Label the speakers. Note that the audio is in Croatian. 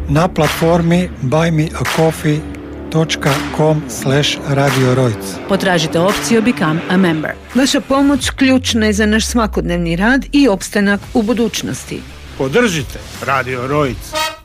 Speaker 1: na platformi buymeacoffee.com/Radio Rojc.
Speaker 2: Potražite opciju Become a Member. Vaša pomoć ključna je za naš svakodnevni rad i opstanak u budućnosti.
Speaker 3: Podržite Radio Rojc.